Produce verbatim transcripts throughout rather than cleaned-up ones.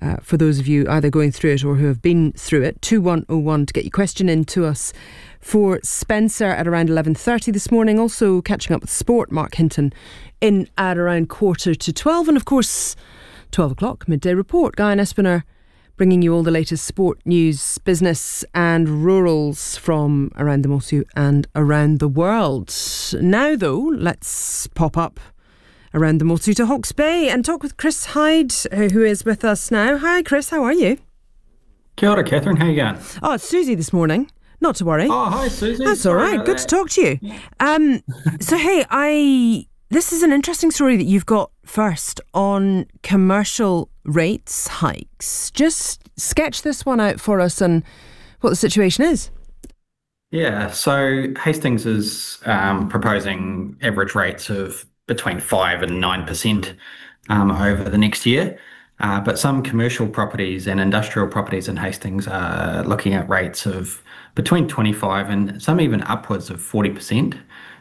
uh, for those of you either going through it or who have been through it. two one oh one to get your question in to us for Spencer at around eleven thirty this morning. Also catching up with sport, Mark Hinton in at around quarter to twelve. And of course, twelve o'clock, Midday Report. Guy and Espiner bringing you all the latest sport news, business and rurals from around the Motu and around the world. Now though, let's pop up around the Motu to Hawke's Bay and talk with Chris Hyde, who is with us now. Hi Chris, how are you? Kia ora, Catherine, how you going? Oh, it's Susie this morning. Not to worry. Oh, hi Susie. That's all right. Good that. to talk to you. Yeah. Um, so hey, I this is an interesting story that you've got first on commercial rates hikes. Just sketch this one out for us and what the situation is. Yeah, so Hastings is um, proposing average rates of between five and nine percent um, over the next year. Uh, but some commercial properties and industrial properties in Hastings are looking at rates of between twenty-five and some even upwards of forty percent.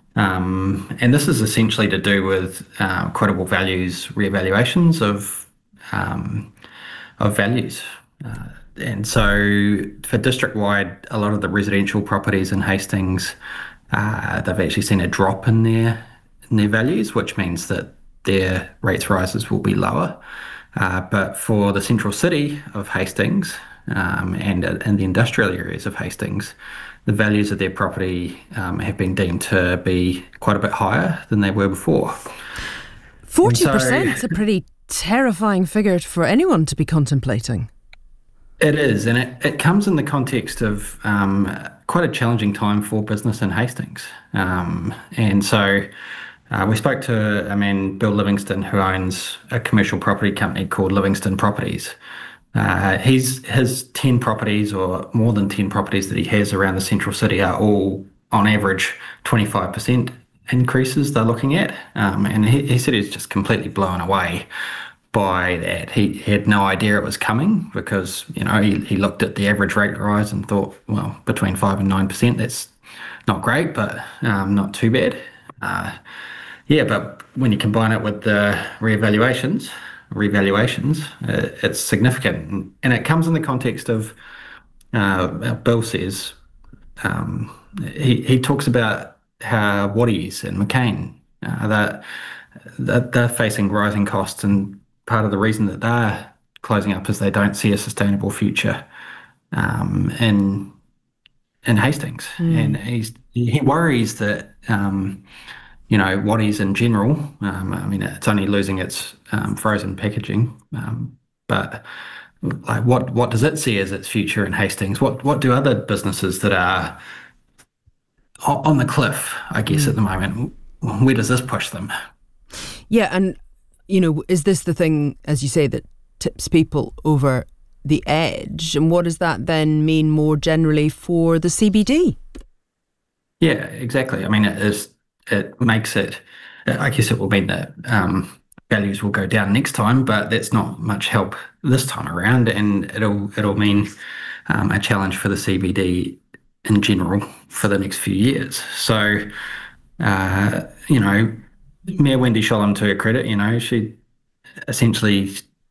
Um, and this is essentially to do with uh, quotable values reevaluations of um, of values. Uh, and so for district-wide, a lot of the residential properties in Hastings, uh, they've actually seen a drop in their, in their values, which means that their rates rises will be lower. Uh, but for the central city of Hastings um, and in the industrial areas of Hastings, the values of their property um, have been deemed to be quite a bit higher than they were before. forty percent is so, a pretty terrifying figure for anyone to be contemplating. It is, and it, it comes in the context of um, quite a challenging time for business in Hastings. Um, and so uh, we spoke to a man, Bill Livingston, who owns a commercial property company called Livingston Properties. Uh, he's, his ten properties or more than ten properties that he has around the central city are all on average twenty-five percent increases they're looking at. Um, and he, he said he's just completely blown away by that. He, he had no idea it was coming because, you know, he, he looked at the average rate rise and thought, well, between five and nine percent, that's not great, but um, not too bad. Uh, yeah, but when you combine it with the reevaluations, revaluations, uh, it's significant. And it comes in the context of, uh, Bill says, um, he, he talks about how Waddies and McCain, uh, that, that they're facing rising costs, and part of the reason that they're closing up is they don't see a sustainable future um, in, in Hastings. Mm. And he's, he worries that, um, you know, Waddies in general, um, I mean, it's only losing its um, frozen packaging, um, but like, what what does it see as its future in Hastings? What what do other businesses that are on the cliff, I guess, mm. at the moment, where does this push them? Yeah, and, you know, is this the thing, as you say, that tips people over the edge? And what does that then mean more generally for the C B D? Yeah, exactly. I mean, it is. It makes it, I guess it will mean that um, values will go down next time, but that's not much help this time around, and it'll it'll mean um, a challenge for the C B D in general for the next few years. So, uh, you know, Mayor Wendy Sholem, to her credit, you know, she essentially,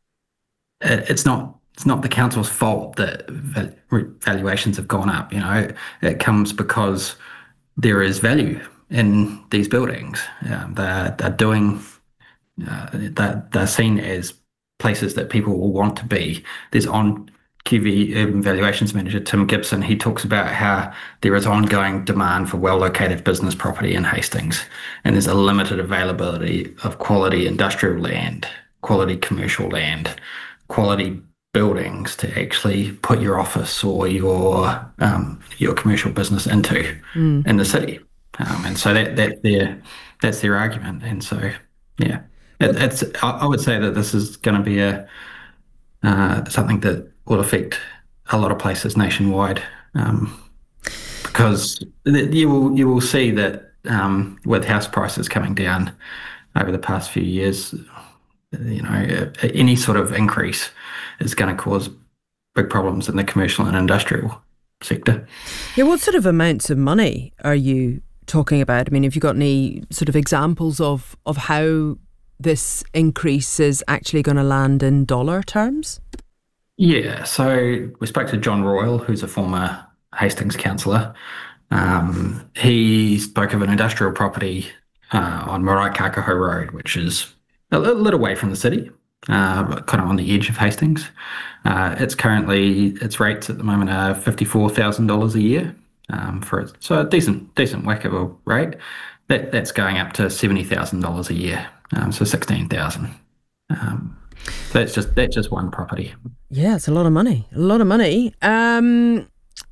it's not it's not the council's fault that valuations have gone up. You know, it comes because there is value in these buildings. Um, they're, they're doing, uh, they're, they're seen as places that people will want to be. There's on Q V Urban Valuations Manager Tim Gibson, he talks about how there is ongoing demand for well-located business property in Hastings, and there's a limited availability of quality industrial land, quality commercial land, quality buildings to actually put your office or your um, your commercial business into mm. in the city. Um, and so that that their that's their argument. And so yeah, it, it's I, I would say that this is going to be a uh, something that will affect a lot of places nationwide, um, because you will you will see that um, with house prices coming down over the past few years, you know, any sort of increase is going to cause big problems in the commercial and industrial sector. Yeah, what sort of amounts of money are you talking about? I mean, have you got any sort of examples of, of how this increase is actually going to land in dollar terms? Yeah, so we spoke to John Royal, who's a former Hastings councillor. Um, he spoke of an industrial property uh, on Maraikakaho Road, which is a little, little way from the city, uh, but kind of on the edge of Hastings. Uh, it's currently its rates at the moment are fifty-four thousand dollars a year um, for it, so a decent decent whackable rate. That that's going up to seventy thousand dollars a year, um, so sixteen thousand. Um, so that's just that's just one property. Yeah, it's a lot of money. A lot of money. Um,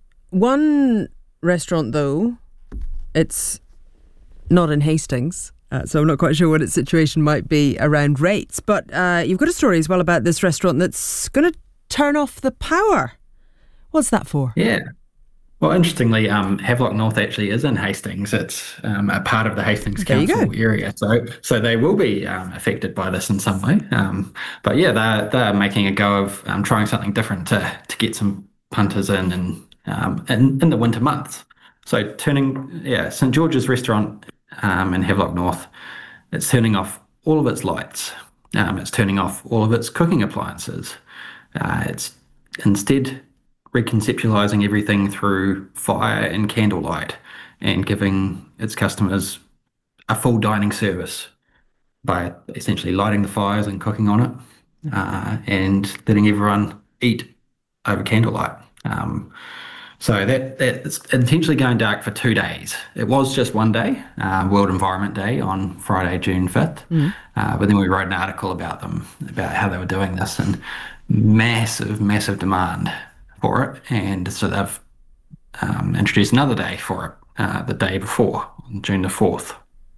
one restaurant, though, it's not in Hastings, uh, so I'm not quite sure what its situation might be around rates. But uh, you've got a story as well about this restaurant that's going to turn off the power. What's that for? Yeah. Well, interestingly, um, Havelock North actually is in Hastings. It's um, a part of the Hastings There you Council go. area, so so they will be um, affected by this in some way. Um, but yeah, they're they're making a go of um, trying something different to to get some punters in and um, in in the winter months. So turning yeah, St George's Restaurant um, in Havelock North, it's turning off all of its lights. Um, it's turning off all of its cooking appliances. Uh, it's instead reconceptualizing everything through fire and candlelight and giving its customers a full dining service by essentially lighting the fires and cooking on it uh, and letting everyone eat over candlelight. Um, so that that's intentionally going dark for two days. It was just one day, uh, World Environment Day on Friday, June fifth. Mm. Uh, but then we wrote an article about them, about how they were doing this, and massive, massive demand for it. And so they've um, introduced another day for it, uh, the day before, on June the fourth.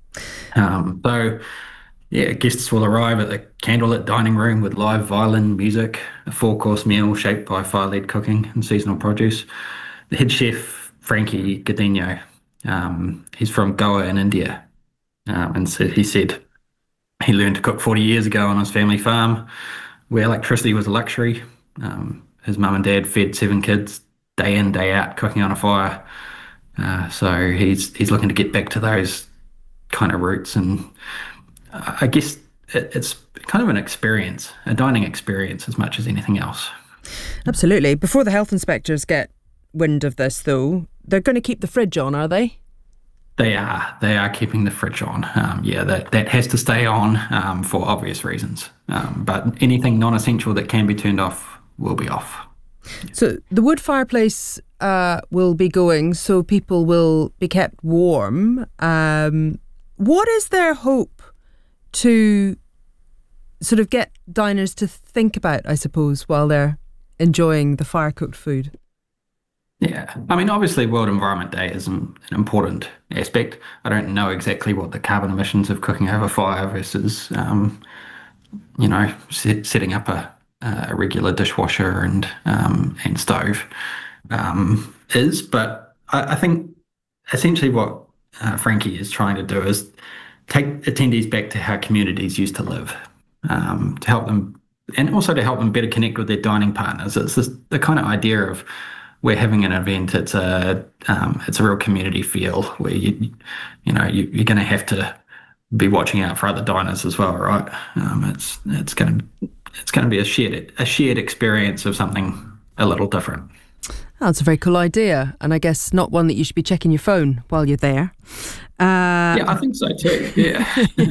Um, so yeah, guests will arrive at the candlelit dining room with live violin music, a four-course meal shaped by fire-led cooking and seasonal produce. The head chef, Frankie Godinho, um, he's from Goa in India, um, and so he said he learned to cook forty years ago on his family farm, where electricity was a luxury. Um, his mum and dad fed seven kids day in, day out, cooking on a fire. Uh, so he's he's looking to get back to those kind of roots, and I guess it, it's kind of an experience, a dining experience as much as anything else. Absolutely. Before the health inspectors get wind of this, though, they're going to keep the fridge on, are they? They are. They are keeping the fridge on. Um, yeah, that, that has to stay on um, for obvious reasons. Um, but anything non-essential that can be turned off will be off. So the wood fireplace uh, will be going, so people will be kept warm. Um, what is their hope to sort of get diners to think about, I suppose, while they're enjoying the fire-cooked food? Yeah, I mean, obviously, World Environment Day is an, an important aspect. I don't know exactly what the carbon emissions of cooking over fire versus, um, you know, set, setting up a, a regular dishwasher and um, and stove um, is, but I, I think essentially what uh, Frankie is trying to do is take attendees back to how communities used to live, um, to help them, and also to help them better connect with their dining partners. It's this, the kind of idea of we're having an event. It's a um, it's a real community feel where you you know you, you're going to have to be watching out for other diners as well, right? Um, it's it's going to it's going to be a shared a shared experience of something a little different. Oh, that's a very cool idea, and I guess not one that you should be checking your phone while you're there. Uh, yeah, I think so too. Yeah.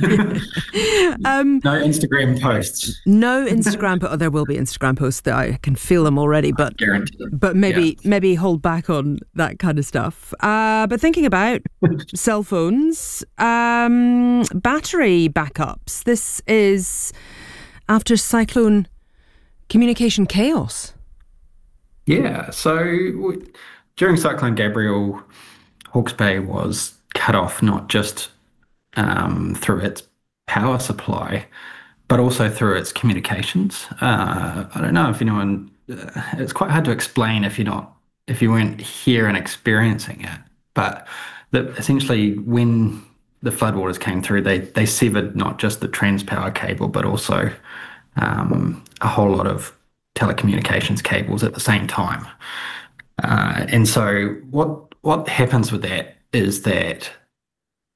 um, no Instagram posts. No Instagram, but oh, there will be Instagram posts. That I can feel them already, but but maybe yeah. maybe hold back on that kind of stuff. Uh, but thinking about cell phones, um, battery backups. This is after cyclone communication chaos. Yeah, so during Cyclone Gabrielle, Hawke's Bay was cut off not just um, through its power supply, but also through its communications. Uh, I don't know if anyone, uh, it's quite hard to explain if you're not, if you weren't here and experiencing it. But the, essentially, when the floodwaters came through, they they severed not just the Transpower cable, but also um, a whole lot of telecommunications cables at the same time. Uh, and so what what happens with that is that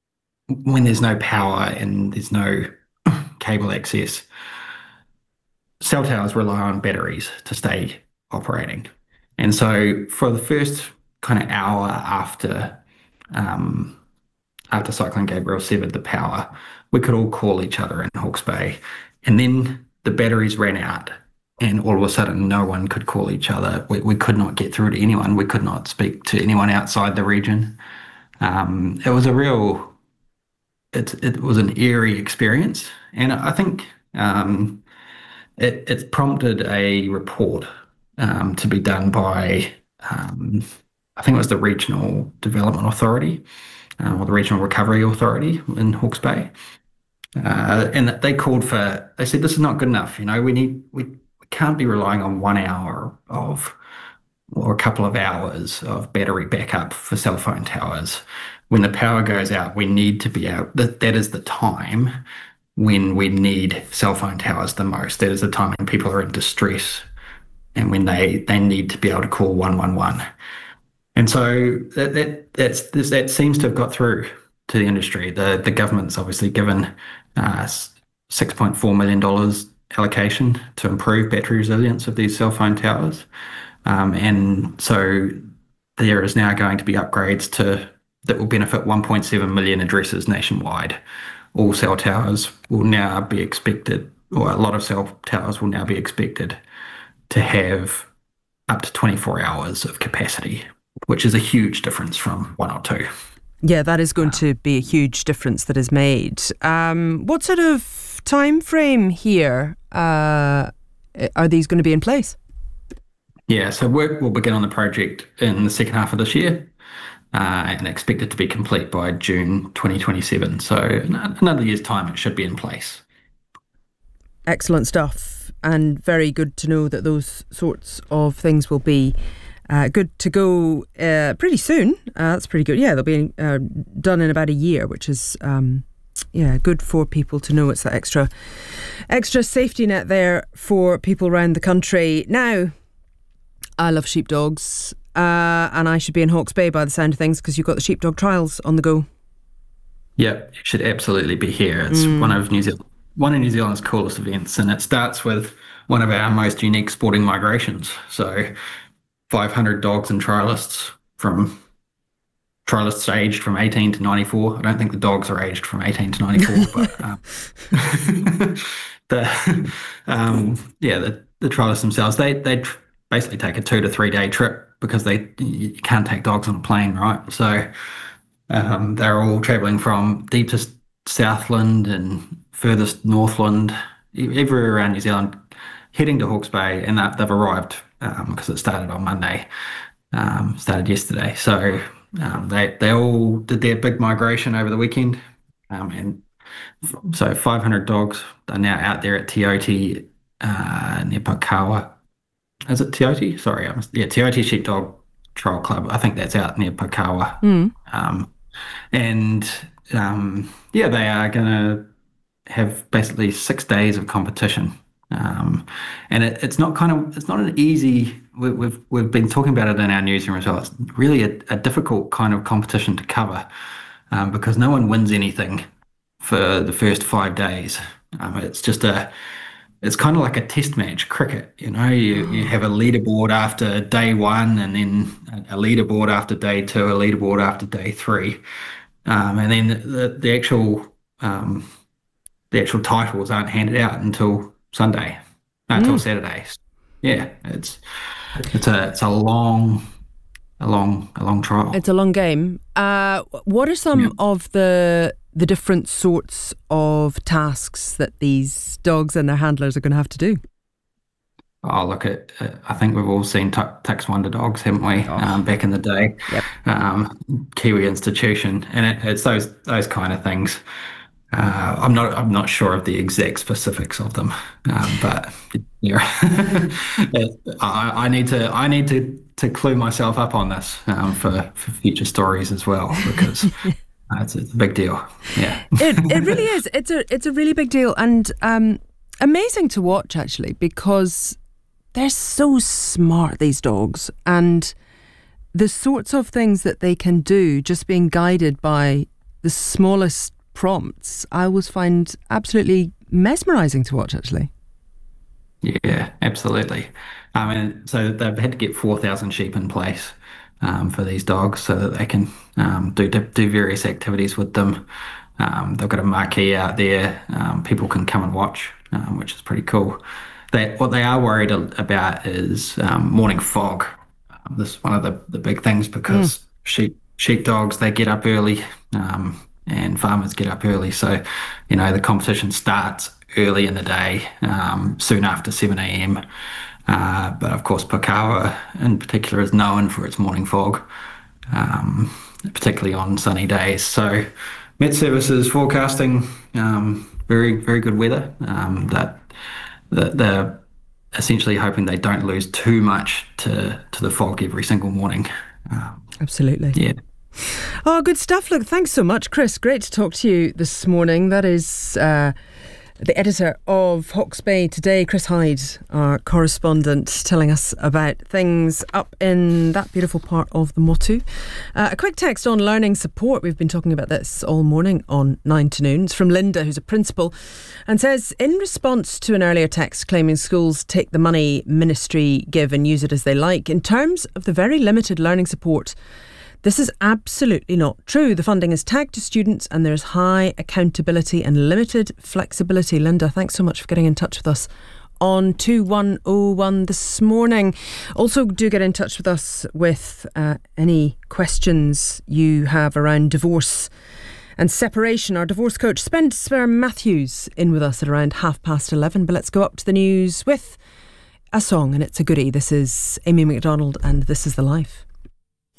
when there's no power and there's no cable access, cell towers rely on batteries to stay operating. And so for the first kind of hour after um, after Cyclone Gabrielle severed the power, we could all call each other in Hawke's Bay. And then the batteries ran out, and all of a sudden no one could call each other. We, we could not get through to anyone. We could not speak to anyone outside the region. Um, it was a real, it, it was an eerie experience. And I think um, it, it prompted a report um, to be done by, um, I think it was the Regional Development Authority uh, or the Regional Recovery Authority in Hawke's Bay. Uh, and they called for, they said, this is not good enough. You know, we need, we, we can't be relying on one hour of, or a couple of hours of battery backup for cell phone towers. When the power goes out, we need to be out. That, that is the time when we need cell phone towers the most. That is the time when people are in distress and when they, they need to be able to call one one one. And so that that that's that seems to have got through to the industry. The the government's obviously given uh, six point four million dollars allocation to improve battery resilience of these cell phone towers. Um, and so there is now going to be upgrades to that will benefit one point seven million addresses nationwide. All cell towers will now be expected, or a lot of cell towers will now be expected to have up to twenty-four hours of capacity, which is a huge difference from one or two. Yeah, that is going to be a huge difference that is made. Um, what sort of time frame here uh, are these going to be in place? Yeah, so work will begin on the project in the second half of this year uh, and expected to be complete by June twenty twenty-seven. So in another year's time, it should be in place. Excellent stuff, and very good to know that those sorts of things will be Uh, good to go uh, pretty soon. Uh, that's pretty good. Yeah, they'll be uh, done in about a year, which is um, yeah good for people to know. It's that extra extra safety net there for people around the country. Now, I love sheepdogs, uh, and I should be in Hawke's Bay by the sound of things because you've got the sheepdog trials on the go. Yeah, you should absolutely be here. It's mm. one of New Zealand, one of New Zealand's coolest events, and it starts with one of our most unique sporting migrations. So five hundred dogs and trialists from trialists aged from eighteen to ninety-four. I don't think the dogs are aged from eighteen to ninety-four, but um, the um, yeah, the, the trialists themselves, they they basically take a two to three day trip because they you can't take dogs on a plane, right? So um, they're all travelling from deepest Southland and furthest Northland, everywhere around New Zealand, heading to Hawke's Bay, and they've arrived because um, it started on Monday, um, started yesterday. So um, they they all did their big migration over the weekend, um, and f- so five hundred dogs are now out there at Te Oti uh, near Pukawa. Is it Te Oti? Sorry, I must, yeah, Te Oti Sheepdog Trial Club. I think that's out near Pukawa. Mm. Um, and um, yeah, they are going to have basically six days of competition. Um, and it, it's not kind of it's not an easy. We, we've we've been talking about it in our newsroom as well. It's really a, a difficult kind of competition to cover um, because no one wins anything for the first five days. Um, it's just a it's kind of like a test match cricket. You know, you you have a leaderboard after day one, and then a leaderboard after day two, a leaderboard after day three, um, and then the the actual um, the actual titles aren't handed out until Sunday, no, until mm. Saturday. Yeah, it's it's a it's a long, a long, a long trial. It's a long game. Uh, what are some yeah. of the the different sorts of tasks that these dogs and their handlers are going to have to do? Oh, look at uh, I think we've all seen t- Tax Wonder dogs, haven't we? Oh. Um, back in the day, yep. um, Kiwi Institution, and it, it's those those kind of things. Uh, I'm not. I'm not sure of the exact specifics of them, um, but yeah, I, I need to. I need to, to clue myself up on this um, for, for future stories as well because uh, it's, it's a big deal. Yeah, it it really is. It's a it's a really big deal and um, amazing to watch actually because they're so smart, these dogs, and the sorts of things that they can do just being guided by the smallest prompts I always find absolutely mesmerising to watch actually. Yeah, absolutely. I mean, so they've had to get four thousand sheep in place um, for these dogs so that they can um, do do various activities with them. Um, they've got a marquee out there. Um, people can come and watch, um, which is pretty cool. They, what they are worried a- about is um, morning fog. Um, this is one of the, the big things Mm, because sheep sheep dogs, they get up early, um, and farmers get up early. So, you know, the competition starts early in the day, um, soon after seven a m. Uh, but of course, Pukawa in particular is known for its morning fog, um, particularly on sunny days. So, Met Services forecasting um, very, very good weather. Um, that that they're essentially hoping they don't lose too much to to the fog every single morning. Um, absolutely. yeah. Oh, good stuff. Look, thanks so much, Chris. Great to talk to you this morning. That is uh, the editor of Hawke's Bay Today, Chris Hyde, our correspondent, telling us about things up in that beautiful part of the Motu. Uh, a quick text on learning support. We've been talking about this all morning on nine to noon. It's from Linda, who's a principal, and says, in response to an earlier text claiming schools take the money ministry give and use it as they like, in terms of the very limited learning support, this is absolutely not true. The funding is tagged to students and there's high accountability and limited flexibility. Linda, thanks so much for getting in touch with us on two one oh one this morning. Also, do get in touch with us with uh, any questions you have around divorce and separation. Our divorce coach, Spencer Matthews, in with us at around half past eleven. But let's go up to the news with a song, and it's a goodie. This is Amy McDonald and This Is the Life.